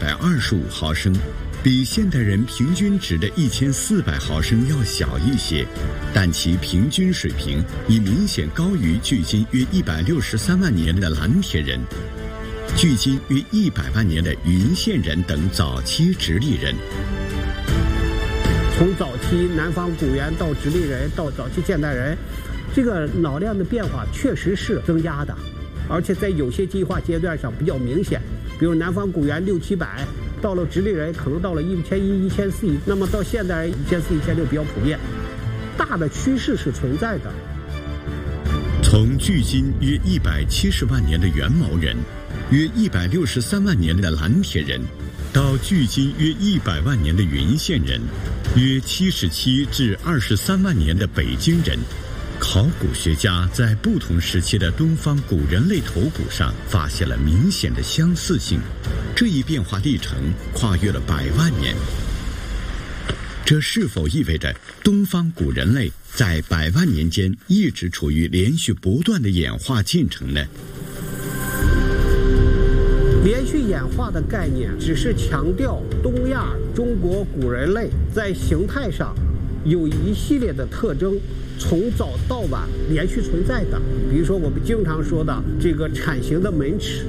225毫升，比现代人平均值的1400毫升要小一些，但其平均水平已明显高于距今约163万年的蓝铁人，距今约100万年的云县人等早期直立人。 从早期南方古猿到直立人到早期现代人，这个脑量的变化确实是增加的，而且在有些进化阶段上比较明显，比如南方古猿600-700，到了直立人可能到了1100、1400，那么到现代人1400、1600比较普遍，大的趋势是存在的。 从距今约170万年的原毛人，约163万年的蓝铁人，到距今约100万年的云县人，约77至23万年的北京人，考古学家在不同时期的东方古人类头骨上发现了明显的相似性，这一变化历程跨越了100万年。这是否意味着东方古人类在100万年间一直处于连续不断的演化进程呢？ 连续演化的概念只是强调东亚中国古人类在形态上有一系列的特征，从早到晚连续存在的。比如说我们经常说的这个铲形的门齿。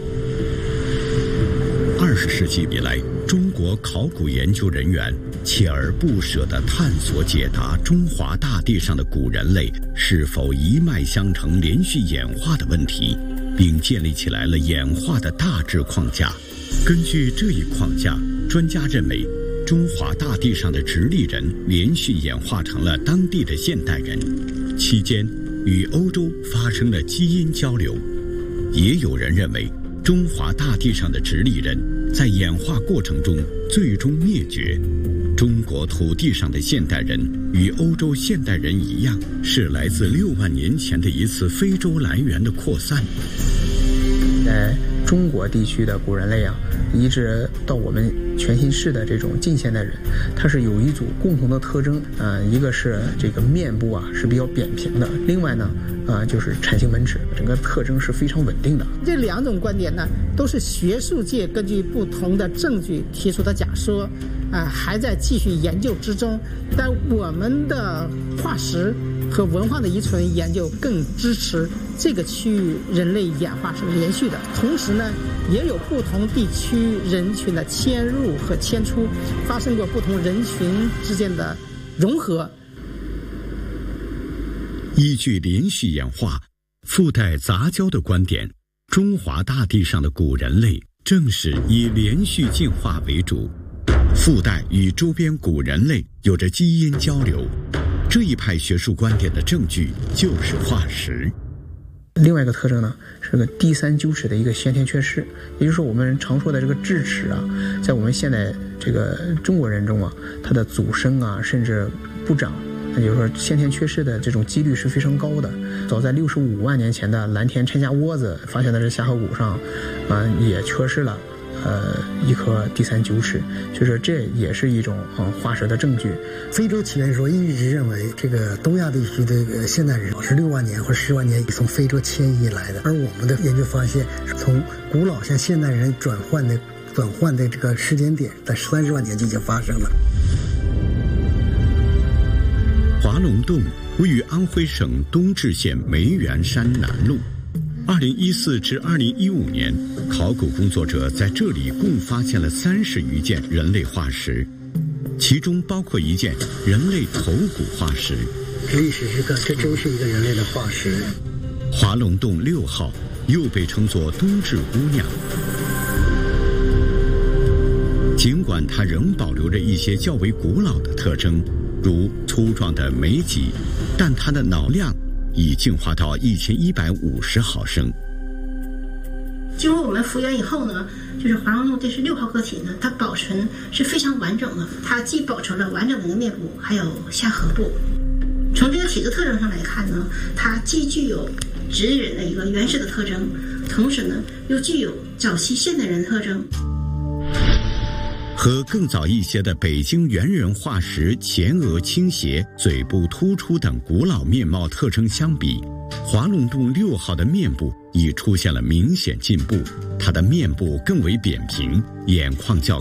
20世纪以来，中国考古研究人员锲而不舍地探索解答中华大地上的古人类是否一脉相承连续演化的问题，并建立起来了演化的大致框架。根据这一框架，专家认为中华大地上的直立人连续演化成了当地的现代人，期间与欧洲发生了基因交流。也有人认为中华大地上的直立人在演化过程中最终灭绝。中国土地上的现代人与欧洲现代人一样，是来自6万年前的一次非洲来源的扩散。 在中国地区的古人类啊，一直到我们全新世的这种近现代人，它是有一组共同的特征，一个是这个面部啊是比较扁平的，另外呢就是铲形门齿，整个特征是非常稳定的。 这两种观点呢，都是学术界根据不同的证据提出的假说，还在继续研究之中。但我们的化石和文化的遗存研究更支持这个区域人类演化是连续的，同时呢，也有不同地区人群的迁入和迁出，发生过不同人群之间的融合。 依据连续演化附带杂交的观点，中华大地上的古人类正是以连续进化为主，附带与周边古人类有着基因交流。这一派学术观点的证据就是化石。 另外一个特征呢，是个第三臼齿的一个先天缺失，也就是说我们常说的这个智齿啊，在我们现在这个中国人中啊，它的祖生啊甚至不长，也就是说先天缺失的这种几率是非常高的。早在65万年前的蓝田陈家窝子发现的这下颌骨上也缺失了一颗第三臼齿，就是这也是一种化石的证据。 非洲起源说一直认为这个东亚地区的现代人是6万年或10万年从非洲迁移来的，而我们的研究发现，从古老向现代人转换的这个时间点，在30万年就已经发生了。 华龙洞位于安徽省东至县梅园山南麓。2014至2015年，考古工作者在这里共发现了30余件人类化石，其中包括一件人类头骨化石。 历史时刻，这真是一个人类的化石。 华龙洞6号又被称作冬至姑娘。尽管它仍保留着一些较为古老的特征，如粗壮的眉脊，但它的脑量已进化到1150毫升。 经过我们复原以后呢，就是华龙洞第6号个体呢，它保存是非常完整的，它既保存了完整的一个面部，还有下颌部。从这个体质特征上来看呢，它既具有直立人的一个原始的特征，同时呢又具有早期现代人的特征。 和更早一些的北京猿人化石前额倾斜、嘴部突出等古老面貌特征相比，华龙洞6号的面部已出现了明显进步，它的面部更为扁平，眼眶较